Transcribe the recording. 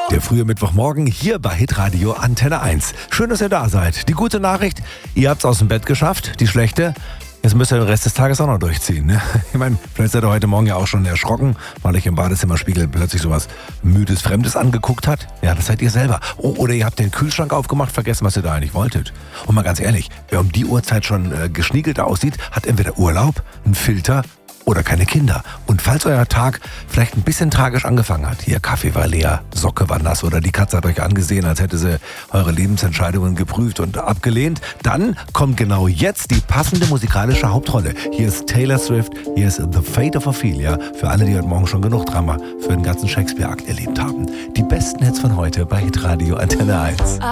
Der frühe Mittwochmorgen hier bei Hitradio Antenne 1. Schön, dass ihr da seid. Die gute Nachricht, ihr habt's aus dem Bett geschafft. Die schlechte, jetzt müsst ihr den Rest des Tages auch noch durchziehen. Ne? Ich meine, vielleicht seid ihr heute Morgen ja auch schon erschrocken, weil euch im Badezimmerspiegel plötzlich sowas Müdes, Fremdes angeguckt hat. Ja, das seid ihr selber. Oh, oder ihr habt den Kühlschrank aufgemacht, vergessen, was ihr da eigentlich wolltet. Und mal ganz ehrlich, wer um die Uhrzeit schon geschniegelt aussieht, hat entweder Urlaub, einen Filter oder keine Kinder. Und falls euer Tag vielleicht ein bisschen tragisch angefangen hat, hier Kaffee war leer, Socke war nass oder die Katze hat euch angesehen, als hätte sie eure Lebensentscheidungen geprüft und abgelehnt, dann kommt genau jetzt die passende musikalische Hauptrolle. Hier ist Taylor Swift, hier ist The Fate of Ophelia, für alle, die heute Morgen schon genug Drama für den ganzen Shakespeare-Akt erlebt haben. Die besten Hits von heute bei Hitradio Antenne 1.